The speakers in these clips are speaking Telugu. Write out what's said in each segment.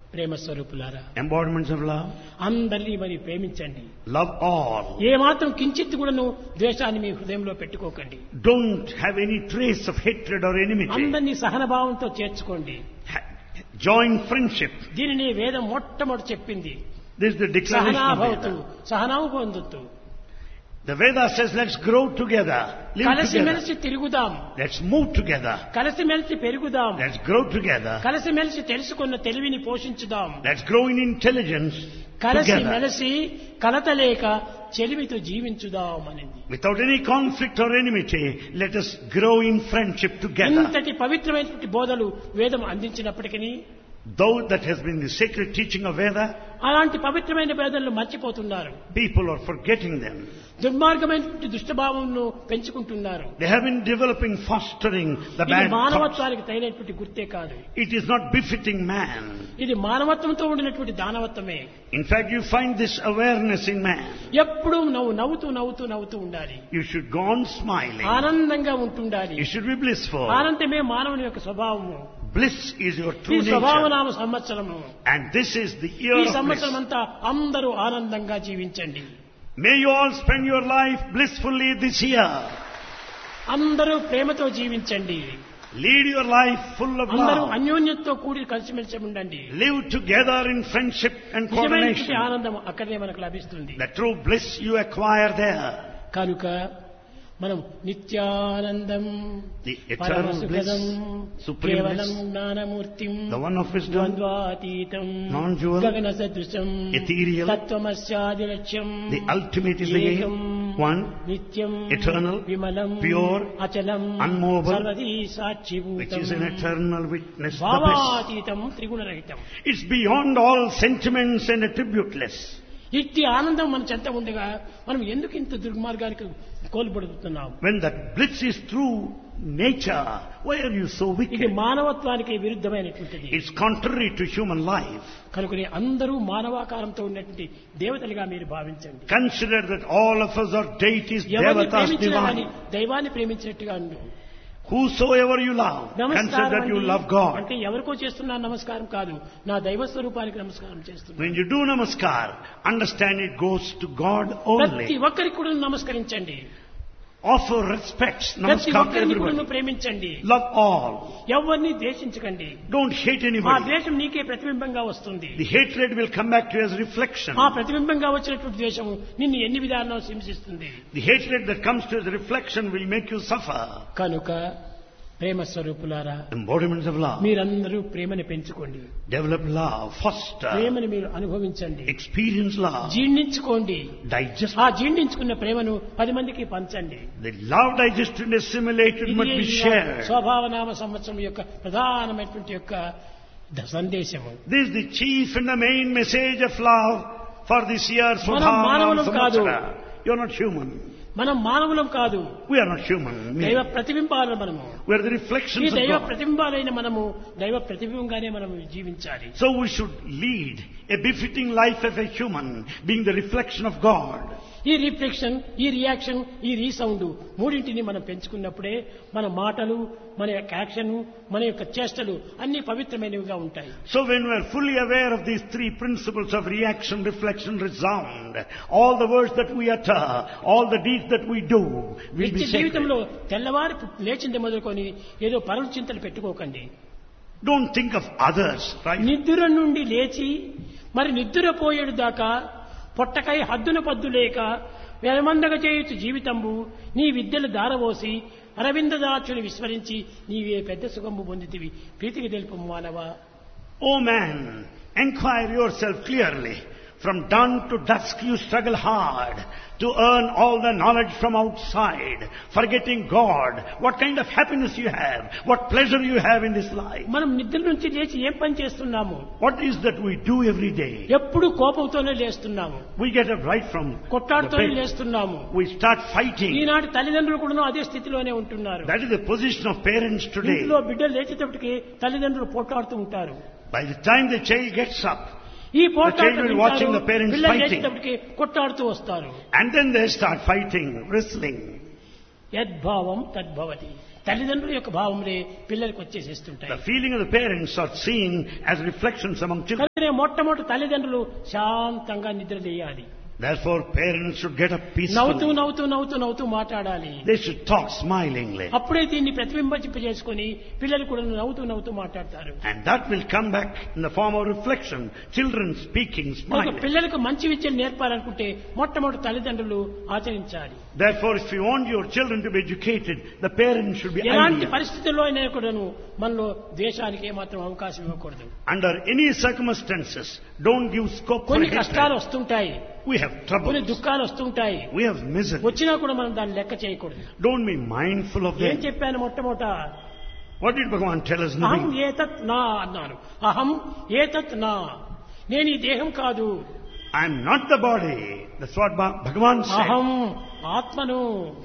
ప్రేమ స్వరూపులారా, embodiments of love. అందరినీ మరి ప్రేమించండి. Love all. ఏ మాత్రం కించిత్ కూడాను ద్వేషాన్ని మీ హృదయంలో పెట్టుకోకండి. Don't have any trace of hatred or enmity. అందరినీ సహనభావంతో చేర్చుకోండి. Join friendship. దీనిని వేదం మొట్టమొదటి చెప్పింది. This is the declaration of సహనాభవతు, Veda. సహనావు పొందుతు. The Veda says, let's grow together, live కలిసిమెలిసి together. తిరుగుదాం, Let's move together. కలిసిమెలిసి పెరుగుదాం, Let's grow together. కలిసిమెలిసి తెలుసుకున్న తెలివిని పోషించుదాం, Let's grow in intelligence together. కలిసిమెలిసి కలతలేక చెలిమితో జీవించుదాం అనింది. Without any conflict or enmity, let us grow in friendship together. ఇంతటి పవిత్రమైనటువంటి బోధలు వేదం అందించినప్పటికీ Though that has been the sacred teaching of Veda, అలాంటి పవిత్రమైన బోధనలు మర్చిపోతున్నారు. people are forgetting them. దుర్మార్గమైనటువంటి దుష్టభావంను పెంచుకుంటున్నారు. They have been developing, fostering the ఇది bad thoughts. మానవత్వానికి తగినటువంటి గుర్తే కాదు. It is not befitting man. ఇది మానవత్వంతో ఉండినటువంటి దానవత్వమే. In fact, you find this awareness in man. ఎప్పుడూ నవ్వుతూ ఉండాలి. You should go on smiling. ఆనందంగా ఉంటుండాలి. You should be blissful. ఆనందమే మానవుని యొక్క స్వభావము. Bliss is your ఈ true nature. స్వభావనామ సంవత్సరము. And this is the year ఈ of సంవత్సరం bliss. అంతా అందరూ ఆనందంగా జీవించండి. May you all spend your life blissfully this year. అందరూ ప్రేమతో జీవించండి. Lead your life full of అందరూ love. అన్యోన్యతతో కూడి కలిసిమెలిసి ఉండండి. Live together in friendship and నిజమైనటువంటి coordination. ఆనందం అక్కడే మనకు లభిస్తుంది. The true bliss you acquire there. కనుక మనం నిత్యానందం The పరమ eternal సుఖదం bliss, supreme కేవలం bliss, జ్ఞానమూర్తిం the one of wisdom, ద్వంద్వాతీతం non-dual, గగన సదృశం ethereal, తత్వమస్యాది లక్ష్యం the ultimate is the ఏకం one, నిత్యం eternal, విమలం pure, అచలం unmovable, సర్వదీ which సాక్షిభూతం is an eternal witness, the bliss. భావాతీతం త్రిగుణరహితం. It's beyond all sentiments and attributeless. ఇట్టి ఆనందం మన చెంత ఉండగా మనం ఎందుకు ఇంత దుర్మార్గానికి కోల్పడుతున్నాం? When that bliss is true nature, why are you so ఇది wicked? మానవత్వానికి విరుద్ధమైనటువంటిది. It's contrary to human life. కనుకనే అందరూ మానవాకారంతో ఉన్నటువంటి దేవతలుగా మీరు భావించండి. Consider that all of us are deities, ఎవరిని devatas, ప్రేమించినా కానీ divine. దైవాన్ని ప్రేమించినట్టుగా ఉండు. Whosoever you love, consider నమస్కారం that you అండి. love God. అంటే ఎవరికో చేస్తున్నా నమస్కారం కాదు, నా దైవ స్వరూపానికి నమస్కారం చేస్తున్నా. When you do namaskar, understand it goes to God ప్రతి only. ఒక్కరికి కూడా నమస్కరించండి. Offer respects, ప్రతి namaskar to ఒక్కరిని కూడా everybody. ప్రేమించండి. Love all. ఎవరిని ద్వేషించకండి. Don't hate ఆ anybody. ద్వేషం నీకే ప్రతిబింబంగా వస్తుంది. The hatred will come back to you as reflection. ఆ ప్రతిబింబంగా వచ్చినటువంటి ద్వేషము నిన్ను ఎన్ని విధానాలు హింసిస్తుంది. The hatred that comes to you as reflection will make you suffer. కనుక ప్రేమ స్వరూపులారా, Embodiments of love. మీరందరూ ప్రేమని పెంచుకోండి. Develop love, foster, ప్రేమని మీరు అనుభవించండి, experience love, జీర్ణించుకోండి. digest. ఆ జీర్ణించుకున్న ప్రేమను 10 మందికి పంచండి. The love digested and assimilated must be shared. స్వభావనామ సంవత్సరం యొక్క ప్రధానమైనటువంటి యొక్క సందేశము. This is the chief and the main message of love for this year. మనం మానవులం కాదు. You are not human. మనం మానవులం కాదు, We are not human. దైవ ప్రతిబింబాలు మనము. We are the ఈ reflections of దైవ God. ప్రతిబింబాలైన మనము దైవ ప్రతిబింబంగానే మనం జీవించాలి. So we should lead a befitting life as a human, being the reflection of God. ఈ రిఫ్లెక్షన్, ఈ రియాక్షన్, ఈ రీసౌండ్ మూడింటిని మనం పెంచుకున్నప్పుడే మన మాటలు, మన యొక్క యాక్షన్, మన యొక్క చేష్టలు అన్ని పవిత్రమైనవిగా ఉంటాయి. So when we are fully aware of these three principles of reaction, reflection, resound, all the words that we utter, all the deeds that we do will నిత్య be sacred. జీవితంలో తెల్లవారి లేచింది మొదలుకొని ఏదో పరుల చింతలు పెట్టుకోకండి. Don't think of others, right? నిద్ర నుండి లేచి మరి నిద్రపోయేడు దాకా పొట్టకై హద్దున పద్దు లేక వెలమందగ చేయుచు జీవితంబు నీ విద్యలు దారవోసి అరవిందదాచుని విస్మరించి నీవే పెద్ద సుఖము పొందితివి. ప్రీతికి తెలుపు మానవా. O man, inquire yourself clearly. From dawn to dusk you struggle hard to earn all the knowledge from outside, forgetting God. What kind of happiness you have, what pleasure you have in this life. మనం నిద్ర నుంచి లేచి ఏం పని చేస్తున్నాము? What is that we do every day? ఎప్పుడు కోపంతోనే లేస్తున్నాము, We get up right from the కొట్లాడుతూనే bed. లేస్తున్నాము. We start fighting. ఈనాటి తల్లిదండ్రులు కూడా అదే స్థితిలోనే ఉంటున్నారు. That is the position of parents today. ఇంట్లో బిడ్డలు లేచేటప్పటికి తల్లిదండ్రులు పోట్లాడుతూ ఉంటారు. By the time the child gets up, ఈ child will be పోట్లాడుతూ watching the parents పిల్లలు fighting. లేచేటప్పటికి కొట్లాడుతూ వస్తారు. and then they start fighting, wrestling. యద్భావం తద్భవతి. తల్లిదండ్రుల యొక్క భావములే పిల్లలకు వచ్చేసేస్తుంటాయి. The feeling of the parents are seen as reflections among children. కానీ మొట్టమొదటి తల్లిదండ్రులు శాంతంగా నిద్రలేయాలి. Therefore, parents should get up నవ్వుతూ peacefully. నవ్వుతూ నవ్వుతూ నవ్వుతూ మాట్లాడాలి. They should talk smilingly. అప్పుడే దీన్ని ప్రతిబింబింపజేసుకొని పిల్లలు కూడా నవ్వుతూ నవ్వుతూ మాట్లాడతారు. And that will come back in the form of reflection. Children speaking, ఒక smiling. పిల్లలకు మంచి విద్యను నేర్పాలనుకుంటే మొట్టమొదటి తల్లిదండ్రులు ఆచరించాలి. Therefore, if you want your children to be educated, the parents should be ఎలాంటి ideal. పరిస్థితుల్లో అయినా కూడాను మనలో ద్వేషానికి ఏమాత్రం అవకాశం ఇవ్వకూడదు. Under any circumstances, don't give scope for కొన్ని కష్టాలు hatred. వస్తుంటాయి, We have కొన్ని troubles. దుఃఖాలు వస్తుంటాయి. We have misery. వచ్చినా కూడా మనం దాన్ని లెక్క చేయకూడదు. Don't be mindful of ఏం them. చెప్పాను మొట్టమొదట? What did Bhagavan tell us in the అహం beginning? ఏతత్ నా అన్నాను. అహం ఏతత్ నా, నేను ఈ దేహం కాదు. I am not the body. That's what Bhagavan said. అహం ఆత్మను.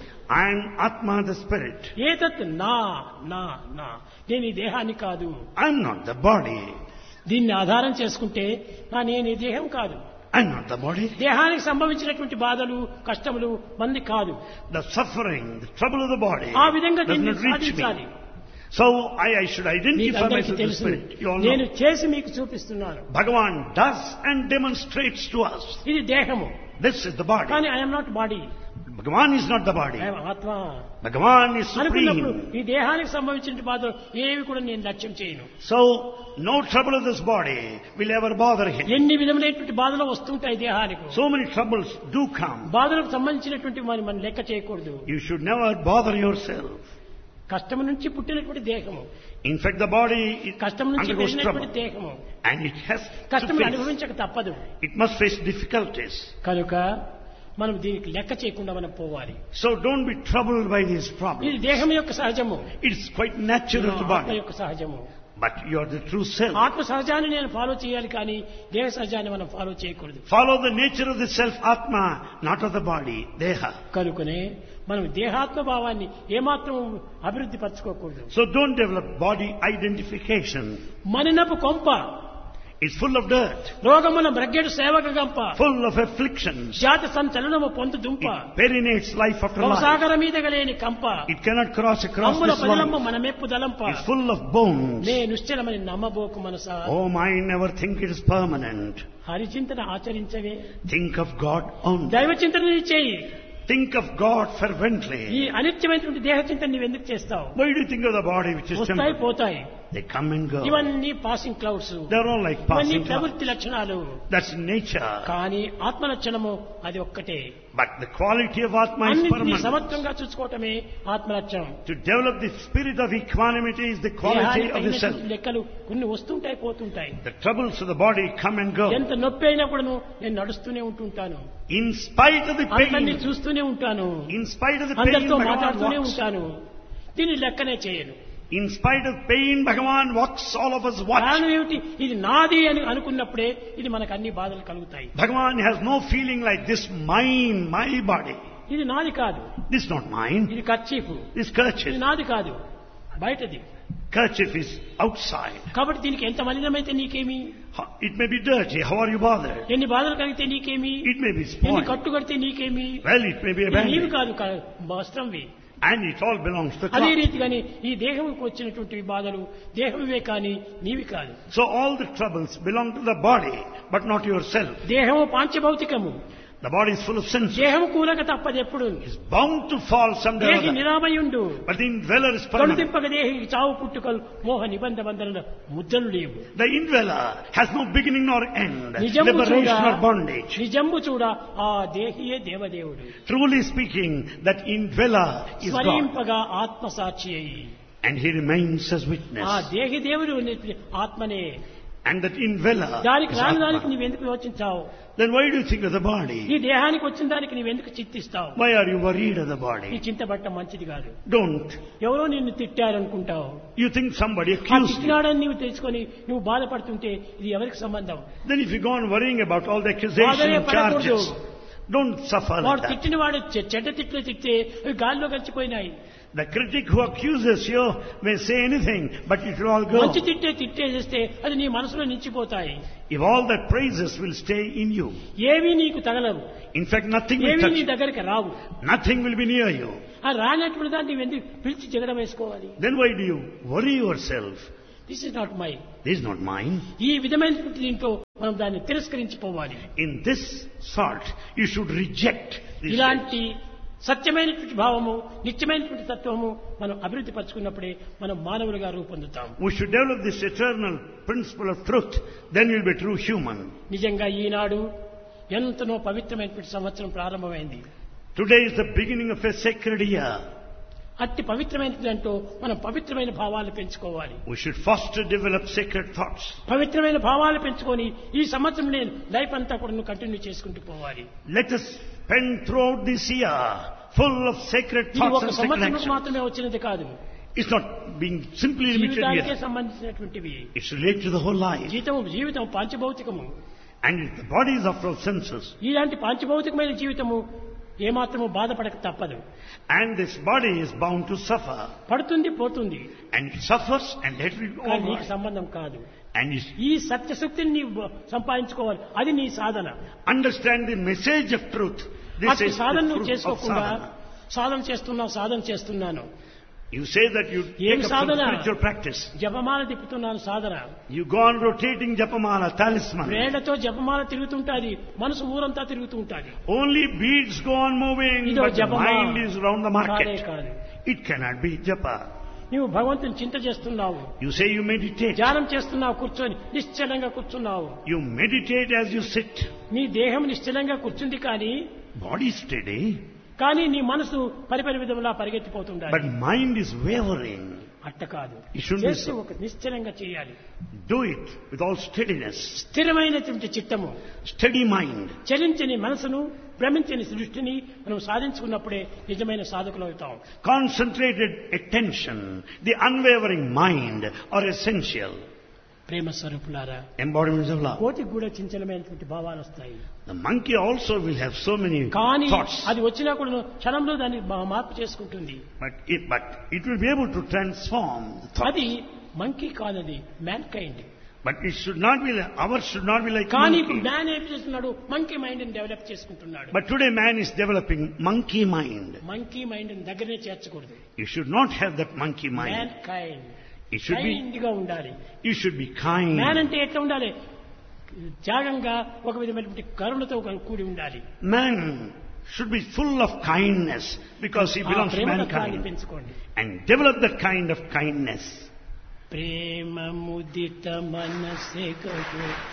I am Atma, the spirit. ఏతత్ నా నా నా, నేను ఈ దేహాన్ని కాదు. I am not the body. దీన్ని ఆధారం చేసుకుంటే నేను ఈ దేహం కాదు. I am not the body. దేహానికి సంభవించినటువంటి బాధలు కష్టములు మంది కాదు. The suffering, the trouble of the body ఆ విధంగా does దీన్ని not reach సాధించాలి. me. So I should మీకు identify అందరికీ myself as the తెలుసు, spirit. You all నేను know. చేసి మీకు చూపిస్తున్నాను. Bhagavan does and demonstrates to us. ఇది దేహము, This is the body. కానీ I'm not body, Bhagavan is not the body. I'm ఆత్మ Bhagavan is అనుకున్నప్పుడు supreme. ఈ దేహానికి సంభవించిన బాధలు ఏవి కూడా నేను లక్ష్యం చేయను. So no trouble of this body will ever bother him. ఎన్ని విధములైనటువంటి బాధలు వస్తుంటాయి దేహానికి. So many troubles do come. బాధలకు సంబంధించినటువంటి మనం లెక్క చేయకూడదు. You should never bother yourself. కష్టం నుంచి పుట్టినటువంటి దేహము, In fact, the body కష్టం నుంచి undergoes పెరిగినటువంటి trouble. దేహము, And it has కష్టం to face. అనుభవించక తప్పదు. It must face difficulties. కనుక మనం దీనికి లెక్క చేయకుండా మనం పోవాలి. So don't be troubled by these ఇది problems. దేహం యొక్క సహజము, It's quite natural to ఆత్మ body. యొక్క సహజము. But you are the true self. ఆత్మ సహజాన్ని నేను ఫాలో చేయాలి, కానీ దేహ సహజాన్ని మనం ఫాలో చేయకూడదు. Follow the nature of the self, Atma, not of the body, Deha. కనుకనే మనం దేహాత్మ భావాన్ని ఏమాత్రం అభివృద్ధి పరచుకోకూడదు. So don't develop body identification. మనినపు కొంప, It's full of dirt, రోగమున బ్రగ్గెడు సేవక గంప, full of afflictions. జాతి సంచలనము పొందు దుంప, It perinates life after life. భవసాగర మీద గలేని కంప, It cannot cross across అమ్ముల this పదిలంబ one. మన మెప్పు దలంప, It's full of bones. నే నిశ్చలమని నమ్మబోకు మనసా. Oh, mind, never think it is permanent. హరిచింతన ఆచరించవే, Think of God only. దైవ చింతన చేయి. Think of God fervently. ఈ అనిత్యమైనటువంటి దేహ చింతన నువ్వు ఎందుకు చేస్తావు? Why do you think of the body which is వస్తాయి temporary? పోతాయి. They come and go. ఇవన్నీ passing clouds, They're all like ఇవన్నీ passing clouds. ప్రవృత్తి లక్షణాలు. That's nature. కానీ ఆత్మ లక్షణము అది ఒక్కటే. But the quality of Atma is అన్నింటినీ permanent. సమత్వంగా చూసుకోవటమే ఆత్మ లక్షణం. To develop the spirit of equanimity is the quality దేహానికి of the self. అయినటువంటి లెక్కలు కొన్ని వస్తుంటాయి పోతుంటాయి. The troubles of the body come and go. ఎంత నొప్పి అయినా కూడా నేను నడుస్తూనే ఉంటుంటాను, In spite of the అందరినీ pain, చూస్తూనే ఉంటాను, in spite of the pain, అందరితో Bhagavan మాట్లాడుతూనే walks. ఉంటాను. దీన్ని లెక్కనే చేయను. In spite of pain, Bhagavan walks, all of us watch. కారణం ఏమిటి? ఇది నాది అని అనుకున్నప్పుడే ఇది మనకు అన్ని బాధలు కలుగుతాయి. Bhagavan has no feeling like this mine, my body. ఇది నాది కాదు, This is not mine. ఇది కర్చీఫ్, This ఇది kerchief. నాది కాదు, బయటది. Kerchief is outside. కాబట్టి దీనికి ఎంత మలినమైతే నీకేమి, It may be dirty. How are you bothered? ఎన్ని బాధలు కలిగితే నీకేమి, It may be ఎన్ని spoiled. కట్టు కడితే నీకేమి, Well, it may be ఇది నీవి abandoned. కాదు, వస్త్రంవి. And it all belongs to అదే God. రీతిగానే ఈ దేహంకు వచ్చినటువంటి బాధలు దేహమే కానీ నీవి కాదు. So all the troubles belong to the body, but not yourself. దేహము పాంచభౌతికము, The body is full of senses. దేహము కూలక తప్పదు ఎప్పుడు. It's bound to fall someday or దేహి other. నిరామయుండు, But the indweller is permanent. కనుదింపక దేహికి చావు పుట్టుకలు మోహ నిబంధ బంధనల ముద్దలు లేవు. The indweller has no beginning nor end, నిజంబు చూడ, liberation or bondage. నిజంబు చూడ ఆ దేహియే దేవదేవుడు. Truly speaking, that indweller is God. స్మరింపగా ఆత్మ సాక్షి అయి, And he remains as ఆ witness. దేహి దేవుడు ఆత్మనే. And that indweller దానికి is రాని దానికి Atma. నీవెందుకు యోచించావు? Then why do you think of the body? ఈ దేహానికి వచ్చిన దానికి నీవెందుకు చింతిస్తావు? Why are you worried of the ఈ body? చింతపట్టం మంచిది కాదు. Don't. ఎవరో నిన్ను తిట్టారనుకుంటావు, You think somebody ఆ accused you. తిట్టినాడని నీవు తెలుసుకొని నువ్వు బాధపడుతుంటే ఇది ఎవరికి సంబంధం? Then if you go on worrying about all the accusations బాధనే and పడకూడదు. charges, don't suffer like వాడు that. తిట్టిన వాడు చెడ్డ తిట్లు తిట్టే అవి గాల్లో కలిసిపోయినాయి. The critic who accuses you may say anything, but it will all go. మంచి తిట్టే చేస్తే అది నీ మనసులో నిలిచిపోతాయి. If all the praises will stay in you, ఏవి నీకు తగలవు, in fact nothing will ఏవి touch నీ you. దగ్గరికి రావు. Nothing will be near you. ఆ రానటువంటి దాన్ని నువ్వు ఎందుకు పిలిచి జగడం వేసుకోవాలి? Then why do you worry yourself? This is not my. This is not mine. ఈ విధమైనటువంటి దీంట్లో మనం దాన్ని తిరస్కరించిపోవాలి. In this sort, you should reject this. ఇలాంటి సత్యమైనటువంటి భావము, నిత్యమైనటువంటి తత్వము మనం అభివృద్ధి పరచుకున్నప్పుడే మనం మానవులుగా రూపొందుతాం. We should develop this eternal principle of truth, then we'll be true human. నిజంగా ఈనాడు ఎంతనో పవిత్రమైనటువంటి సంవత్సరం ప్రారంభమైంది. Today is the beginning of a sacred year. అట్టి పవిత్రమైనది అంటూ మనం పవిత్రమైన భావాలు పెంచుకోవాలి. We should foster, develop sacred thoughts. పవిత్రమైన భావాలు పెంచుకొని ఈ సంవత్సరం నేను లైఫ్ అంతా కూడా కంటిన్యూ చేసుకుంటూ పోవాలి. Let us spend throughout this year full of sacred ఇది thoughts ఒక and sacred సంవత్సరం actions. మాత్రమే వచ్చినది కాదు. It's not being simply limited జీవితానికే here. సంబంధించినటువంటివి. It's related to the whole life. జీవితం పాంచభౌతికము. And the body is after all senses. ఇలాంటి పాంచభౌతికమైన జీవితము ఏమాత్రము బాధపడక తప్పదు. And this body is bound to suffer. పడుతుంది పోతుంది. And it suffers and let it go. కానీ నీకు సంబంధం కాదు. And you ఈ సత్యశక్తిని నీవు సంపాదించుకోవాలి. అది నీ సాధన. understand the message of truth. This అట్టి is సాధన the నువ్వు fruit of చేసుకోకుండా sadhana. సాధన చేస్తున్నాను. You say that you ఏం take up some సాధన? spiritual practice. జపమాల తిప్పుతున్నాను సాధన. You go on rotating japamala, talisman. వేళ్లతో జపమాల తిరుగుతుంటాది, మనసు ఊరంతా తిరుగుతూ ఉంటాది. Only beads go on moving, ఇదో but the జపమాల mind is round the కాదే market. కాదు. It cannot be japa. నీవు భగవంతుని చింత చేస్తున్నావు, You say you meditate. ధ్యానం చేస్తున్నావు, కూర్చొని నిశ్చలంగా కూర్చున్నావు. You meditate as you sit. నీ దేహం నిశ్చలంగా కూర్చుంది Body steady, కానీ నీ మనసు పరిపరి విధములా పరిగెత్తిపోతుండాలి. but mind is wavering. అట్ట కాదు. It shouldn't be చేస్తే so. ఒక నిశ్చలంగా చేయాలి. Do it with all steadiness. స్థిరమైనటువంటి చిత్తము, Steady mind. చలించని మనసును, భ్రమించని సృష్టిని మనం సాధించుకున్నప్పుడే నిజమైన సాధకులు అవుతాం. Concentrated attention, the unwavering mind are essential. ప్రేమ స్వరూపులారా, Embodiments of love. కోటికి కూడా చంచలమైనటువంటి భావాలు వస్తాయి. The monkey also will have so many కానీ thoughts. అది వచ్చినా కూడా క్షణంలో దాన్ని మార్పు చేసుకుంటుంది. But it will be able to transform the thoughts. అది మంకీ కాదది, man kind. But it should not be, ours should not be like కానీ ఇప్పుడు monkey. మ్యాన్ ఏం చేస్తున్నాడు? మంకీ మైండ్ ని డెవలప్ చేసుకుంటున్నాడు. But today man is developing monkey mind. Monkey mind ని దగ్గరనే చేర్చకూడదు. You should not have that monkey man mind. Kind. It should be, kind గా ఉండాలి. you should be kind. Man అంటే ఎట్లా ఉండాలి? త్యాగంగా, ఒక విధమైనటువంటి కరుణతో కూడి ఉండాలి. Man should be full of kindness because he belongs to ప్రేమతత్వాన్ని mankind. పెంచుకోండి. And develop that kind of kindness. ప్రేమ ముదిత మనసే